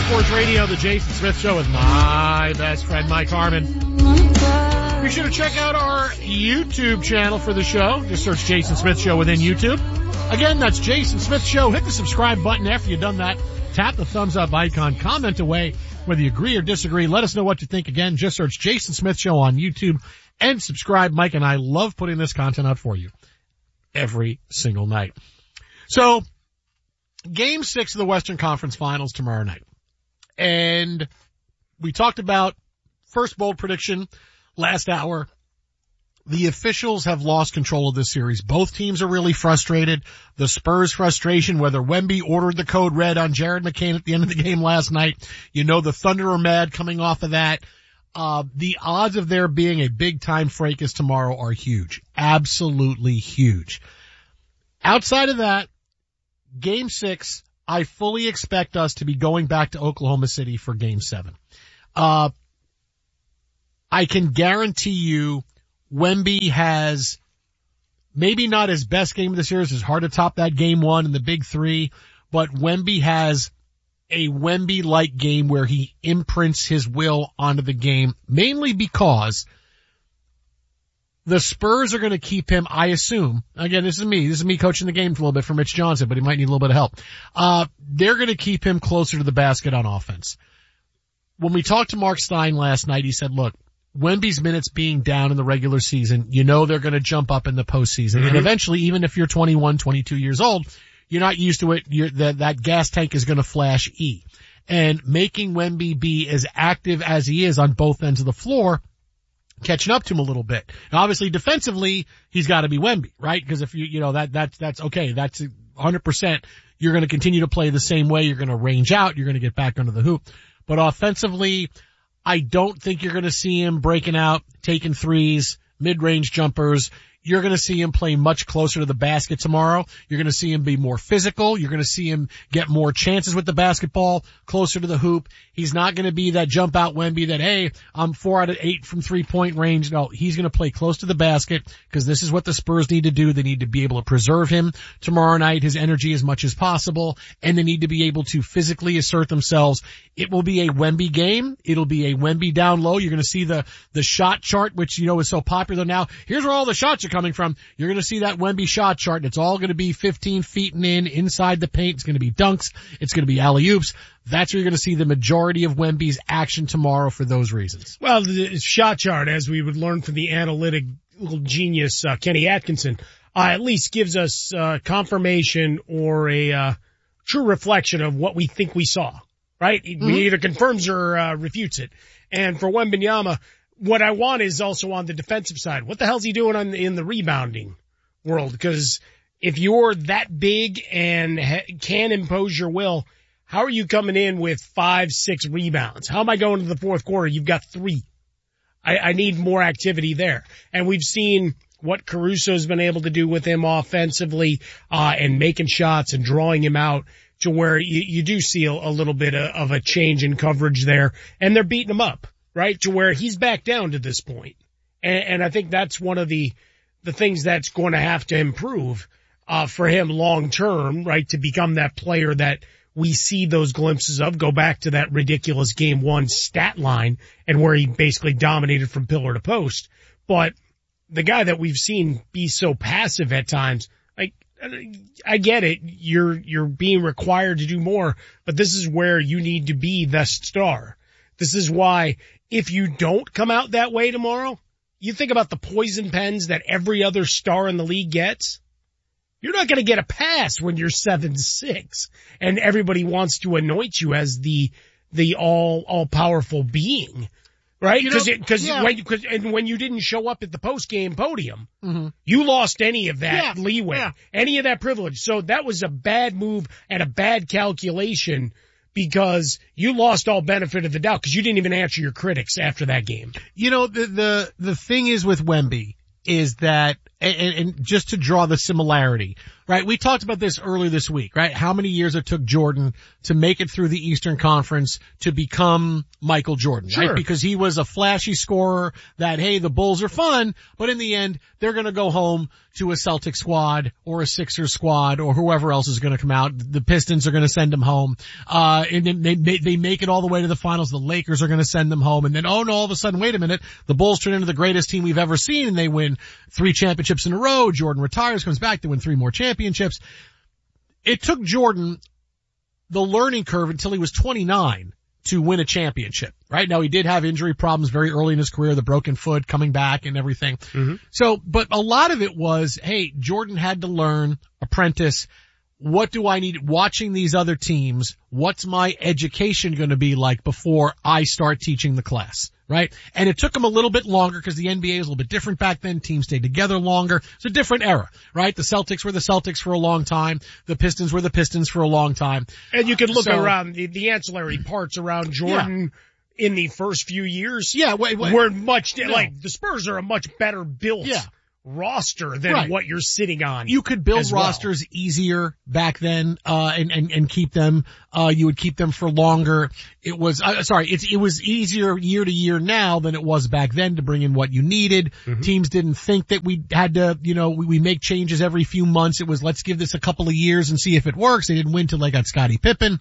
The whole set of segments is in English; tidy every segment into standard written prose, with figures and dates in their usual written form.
Sports Radio, the Jason Smith Show with my best friend, Mike Harmon. Be sure to check out our YouTube channel for the show. Just search Jason Smith Show within YouTube. Again, that's Jason Smith Show. Hit the subscribe button after you've done that. Tap the thumbs up icon. Comment away whether you agree or disagree. Let us know what you think. Again, just search Jason Smith Show on YouTube and subscribe. Mike and I love putting this content out for you every single night. So, Game 6 of the Western Conference Finals tomorrow night. And we talked about first bold prediction last hour. The officials have lost control of this series. Both teams are really frustrated. The Spurs' frustration, whether Wemby ordered the code red on Jared McCain at the end of the game last night. You know the Thunder are mad coming off of that. The odds of there being a big-time fracas tomorrow are huge. Absolutely huge. Outside of that, Game 6, I fully expect us to be going back to Oklahoma City for Game 7. I can guarantee you Wemby has maybe not his best game of the series. It's hard to top that Game 1 and the Big Three, but Wemby has a Wemby-like game where he imprints his will onto the game, mainly because the Spurs are going to keep him, I assume. Again, this is me coaching the game for a little bit for Mitch Johnson, but he might need a little bit of help. They're going to keep him closer to the basket on offense. When we talked to Mark Stein last night, he said, look, Wemby's minutes being down in the regular season, you know they're going to jump up in the postseason. Mm-hmm. And eventually, even if you're 21, 22 years old, you're not used to it. That gas tank is going to flash E. And making Wemby be as active as he is on both ends of the floor, catching up to him a little bit. Now, obviously, defensively, he's got to be Wemby, right? Because if that's okay. That's 100%. You're going to continue to play the same way. You're going to range out. You're going to get back under the hoop. But offensively, I don't think you're going to see him breaking out, taking threes, mid-range jumpers. You're going to see him play much closer to the basket tomorrow. You're going to see him be more physical. You're going to see him get more chances with the basketball, closer to the hoop. He's not going to be that jump out Wemby that, hey, I'm 4 out of 8 from 3-point range. No, he's going to play close to the basket because this is what the Spurs need to do. They need to be able to preserve him tomorrow night, his energy as much as possible, and they need to be able to physically assert themselves. It will be a Wemby game. It'll be a Wemby down low. You're going to see the shot chart, which, is so popular now. Here's where all the shots are coming from. You're going to see that Wemby shot chart, and it's all going to be 15 feet and inside the paint. It's going to be dunks. It's going to be alley-oops. That's where you're going to see the majority of Wemby's action tomorrow for those reasons. Well, the shot chart, as we would learn from the analytical genius Kenny Atkinson, at least gives us confirmation or a true reflection of what we think we saw, right? Mm-hmm. It either confirms or refutes it. And for Wembanyama, what I want is also on the defensive side. What the hell's he doing in the rebounding world? Because if you're that big and can impose your will, how are you coming in with 5, 6 rebounds? How am I going to the fourth quarter? You've got 3. I need more activity there. And we've seen what Caruso's been able to do with him offensively, and making shots and drawing him out to where you do see a little bit of a change in coverage there. And they're beating him up, right? To where he's back down to this point. And I think that's one of the things that's going to have to improve, for him long term, right? To become that player that we see those glimpses of. Go back to that ridiculous Game 1 stat line and where he basically dominated from pillar to post. But the guy that we've seen be so passive at times, I get it. You're being required to do more, but this is where you need to be the star. This is why if you don't come out that way tomorrow, you think about the poison pens that every other star in the league gets. You're not going to get a pass when you're 7-6 and everybody wants to anoint you as the all powerful being, right? Because when you didn't show up at the post game podium, mm-hmm. you lost any of that leeway, any of that privilege. So that was a bad move and a bad calculation because you lost all benefit of the doubt because you didn't even answer your critics after that game. The thing is with Wemby, is that, and just to draw the similarity, right? We talked about this earlier this week, right? How many years it took Jordan to make it through the Eastern Conference to become Michael Jordan, sure. right? Because he was a flashy scorer that, hey, the Bulls are fun, but in the end, they're going to go home to a Celtic squad or a Sixers squad or whoever else is going to come out. The Pistons are going to send them home. And then they make it all the way to the finals. The Lakers are going to send them home. And then, oh no, all of a sudden, wait a minute. The Bulls turn into the greatest team we've ever seen and they win 3 championships in a row. Jordan retires, comes back to win 3 more championships. It took Jordan the learning curve until he was 29 to win a championship, right? Now he did have injury problems very early in his career, the broken foot, coming back and everything. Mm-hmm. So, but a lot of it was, hey, Jordan had to learn, apprentice, what do I need watching these other teams? What's my education going to be like before I start teaching the class, right? And it took him a little bit longer because the NBA was a little bit different back then. Teams stayed together longer. It's a different era, right? The Celtics were the Celtics for a long time. The Pistons were the Pistons for a long time. And you can look around the ancillary parts around Jordan in the first few years. Yeah, were much, like the Spurs are a much better built roster than what you're sitting on. You could build rosters easier back then, and keep them, you would keep them for longer. It was, it was easier year to year now than it was back then to bring in what you needed. Mm-hmm. Teams didn't think that we had to, we make changes every few months. It was, let's give this a couple of years and see if it works. They didn't win till they got Scottie Pippen.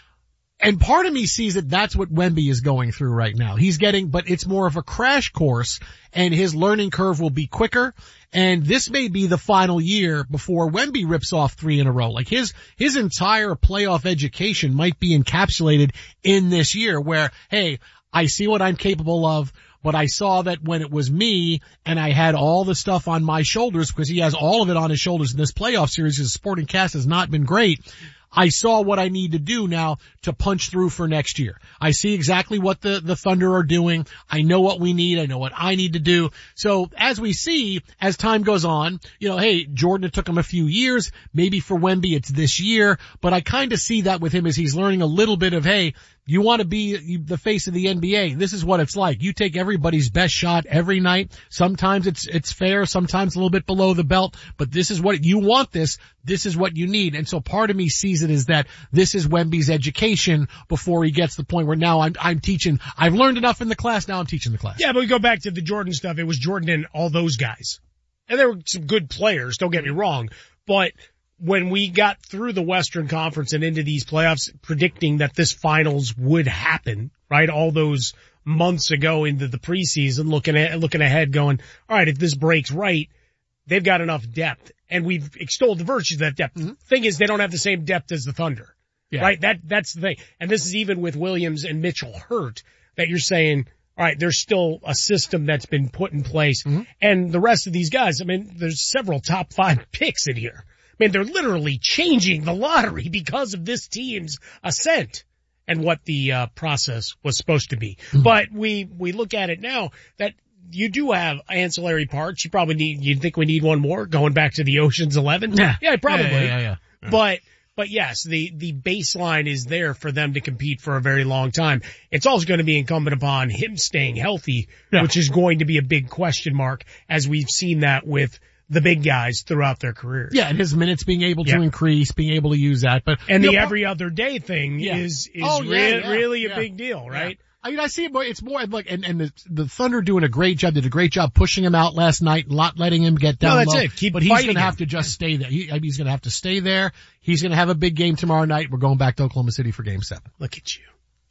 And part of me sees that that's what Wemby is going through right now. But it's more of a crash course and his learning curve will be quicker. And this may be the final year before Wemby rips off 3 in a row. Like his entire playoff education might be encapsulated in this year where, hey, I see what I'm capable of, but I saw that when it was me and I had all the stuff on my shoulders because he has all of it on his shoulders in this playoff series. His supporting cast has not been great. I saw what I need to do now to punch through for next year. I see exactly what the Thunder are doing. I know what we need. I know what I need to do. So as we see, as time goes on, hey, Jordan, it took him a few years. Maybe for Wemby, it's this year. But I kind of see that with him as he's learning a little bit of, hey, you want to be the face of the NBA. This is what it's like. You take everybody's best shot every night. Sometimes it's fair. Sometimes a little bit below the belt, but this is what you want this. This is what you need. And so part of me sees it as that this is Wemby's education before he gets to the point where now I'm teaching. I've learned enough in the class. Now I'm teaching the class. Yeah, but we go back to the Jordan stuff. It was Jordan and all those guys. And there were some good players. Don't get me wrong, but when we got through the Western Conference and into these playoffs, predicting that this finals would happen, right? All those months ago into the preseason, looking ahead going, all right, if this breaks right, they've got enough depth. And we've extolled the virtues of that depth. Mm-hmm. Thing is, they don't have the same depth as the Thunder, right? That's the thing. And this is even with Williams and Mitchell hurt that you're saying, all right, there's still a system that's been put in place. Mm-hmm. And the rest of these guys, I mean, there's several top 5 picks in here. I mean, they're literally changing the lottery because of this team's ascent and what the process was supposed to be. Mm-hmm. But we look at it now that you do have ancillary parts. You think we need one more going back to the Ocean's 11? Yeah, probably. Yeah. But yes, the baseline is there for them to compete for a very long time. It's also going to be incumbent upon him staying healthy, which is going to be a big question mark as we've seen that with the big guys throughout their careers. Yeah, and his minutes being able to increase, being able to use that. But the every other day thing is really a big deal, right? Yeah. I mean, I see it more, it's more like, and the Thunder did a great job pushing him out last night, not letting him get down low. No, that's it. But he's going to have to just stay there. He's going to have to stay there. He's going to have a big game tomorrow night. We're going back to Oklahoma City for Game 7. Look at you.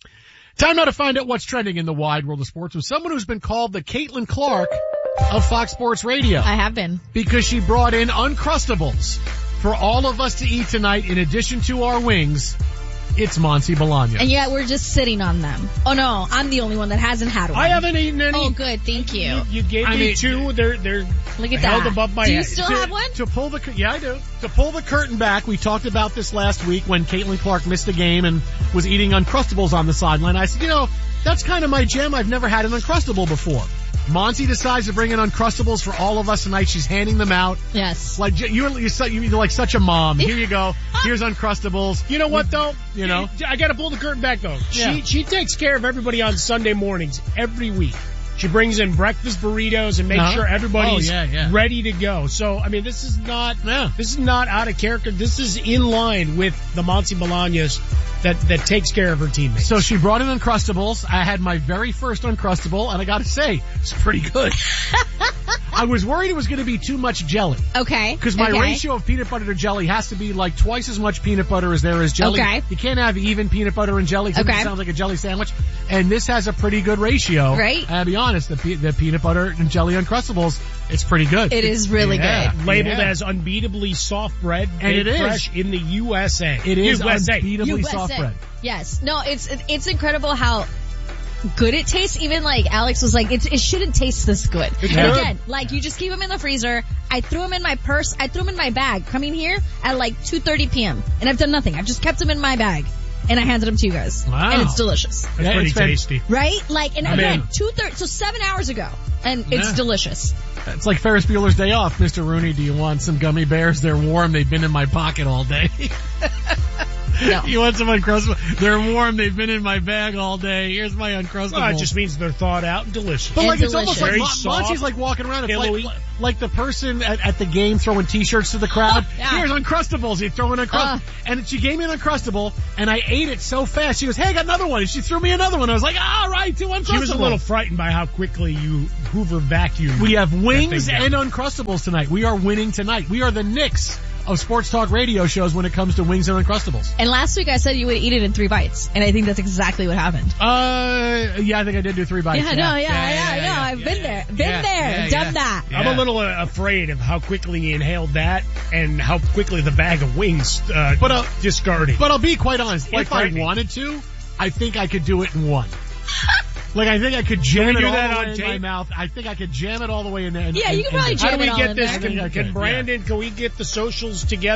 Time now to find out what's trending in the wide world of sports with someone who's been called the Caitlin Clark of Fox Sports Radio. I have been. Because she brought in Uncrustables for all of us to eat tonight in addition to our wings. It's Monty Bolaños. And yet we're just sitting on them. Oh no, I'm the only one that hasn't had one. I haven't eaten any. Oh good, thank you. You gave me 2. They're look at held that. above my head. Do you still have one? Yeah, I do. To pull the curtain back, we talked about this last week when Caitlin Clark missed a game and was eating Uncrustables on the sideline. I said, that's kind of my jam. I've never had an Uncrustable before. Monty decides to bring in Uncrustables for all of us tonight. She's handing them out. Yes. Like you're like such a mom. Here you go. Here's Uncrustables. You know what though? I gotta pull the curtain back though. Yeah. She takes care of everybody on Sunday mornings every week. She brings in breakfast burritos and makes sure everybody's yeah. ready to go. So, I mean, this is not out of character. This is in line with the Monty Bolaños that takes care of her teammates. So she brought in Uncrustables. I had my very first Uncrustable, and I gotta say, it's pretty good. I was worried it was going to be too much jelly. Okay. Because my ratio of peanut butter to jelly has to be like twice as much peanut butter as there is jelly. Okay. You can't have even peanut butter and jelly because it sounds like a jelly sandwich. And this has a pretty good ratio. Right. I'll be honest, the peanut butter and jelly Uncrustables, it's pretty good. It is really good. Labeled as unbeatably soft bread, and it is fresh in the USA. It is USA. unbeatably soft bread. Yes. No, it's incredible how good it tastes. Even like Alex was like, it shouldn't taste this good. And again, like you just keep them in the freezer. I threw them in my purse. I threw them in my bag coming here at like 2:30 p.m. and I've done nothing. I've just kept them in my bag and I handed them to you guys. Wow. And it's delicious. It's pretty tasty. Right? Like, and again, 2:30, so 7 hours ago. And it's delicious. It's like Ferris Bueller's Day Off. Mr. Rooney, do you want some gummy bears? They're warm. They've been in my pocket all day. No. You want some Uncrustables? They're warm. They've been in my bag all day. Here's my Uncrustables. Well, it just means they're thawed out and delicious. But like, and it's almost Very like soft, Monty's like walking around. It's pillowy. like the person at the game throwing t-shirts to the crowd. Yeah. Here's Uncrustables. He's throwing Uncrustables. And she gave me an Uncrustable, and I ate it so fast. She goes, hey, I got another one. And she threw me another one. I was like, all right, 2 Uncrustables. She was a little frightened by how quickly you Hoover vacuumed. We have wings and Uncrustables tonight. We are winning tonight. We are the Knicks of sports talk radio shows when it comes to wings and Uncrustables. And last week I said you would eat it in 3 bites. And I think that's exactly what happened. Yeah, I think I did do 3 bites. I know. I've been there. Done that. I'm a little afraid of how quickly he inhaled that and how quickly the bag of wings discarded. But I'll be quite honest. Quite If I frightening. wanted to, I think I could do it in one. Like, I think I could jam it do all that the on way in my tape? mouth. I think I could jam it all the way in there. Yeah, you can probably How jam do we it all get in this? there. Can Brandon, can we get the socials together?